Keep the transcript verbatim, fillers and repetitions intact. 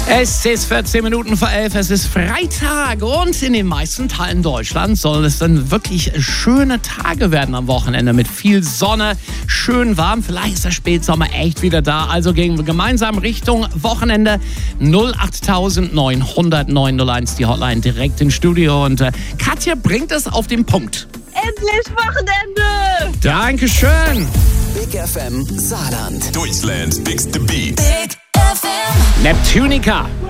Es ist vierzehn Minuten vor elf, es ist Freitag und in den meisten Teilen Deutschlands sollen es dann wirklich schöne Tage werden am Wochenende mit viel Sonne, schön warm. Vielleicht ist der Spätsommer echt wieder da, also gehen wir gemeinsam Richtung Wochenende. null acht neun null null neun null eins, die Hotline direkt ins Studio und äh, Katja bringt es auf den Punkt. Endlich Wochenende! Dankeschön! Big F M Saarland. Deutschland's biggest beat. Big F M. Neptunica.